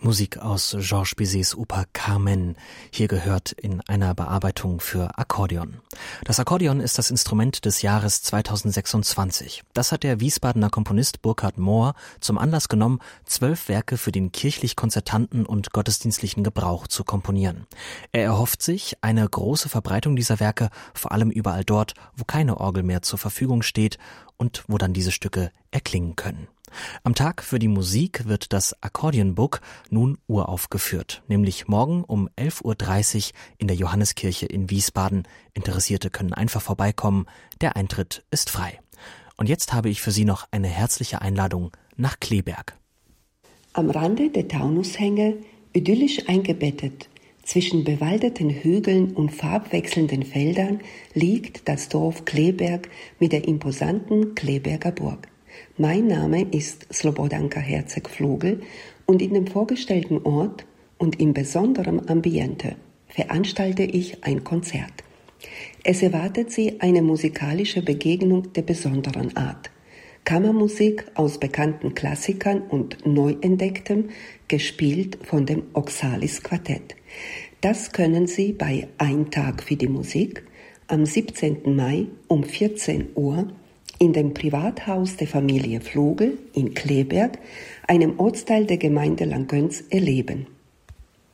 Musik aus Georges Bizets Oper Carmen, hier gehört in einer Bearbeitung für Akkordeon. Das Akkordeon ist das Instrument des Jahres 2026. Das hat der Wiesbadener Komponist Burkhard Mohr zum Anlass genommen, 12 Werke für den kirchlich-konzertanten und gottesdienstlichen Gebrauch zu komponieren. Er erhofft sich eine große Verbreitung dieser Werke, vor allem überall dort, wo keine Orgel mehr zur Verfügung steht und wo dann diese Stücke erklingen können. Am Tag für die Musik wird das Akkordeonbook nun uraufgeführt, nämlich morgen um 11.30 Uhr in der Johanneskirche in Wiesbaden. Interessierte können einfach vorbeikommen, der Eintritt ist frei. Und jetzt habe ich für Sie noch eine herzliche Einladung nach Kleberg. Am Rande der Taunushänge, idyllisch eingebettet, zwischen bewaldeten Hügeln und farbwechselnden Feldern liegt das Dorf Kleberg mit der imposanten Kleberger Burg. Mein Name ist Slobodanka Herzeg-Vogel und in dem vorgestellten Ort und im besonderen Ambiente veranstalte ich ein Konzert. Es erwartet Sie eine musikalische Begegnung der besonderen Art. Kammermusik aus bekannten Klassikern und neu entdecktem, gespielt von dem Oxalis Quartett. Das können Sie bei Ein Tag für die Musik am 17. Mai um 14 Uhr in dem Privathaus der Familie Vogel in Kleberg, einem Ortsteil der Gemeinde Langgöns, erleben.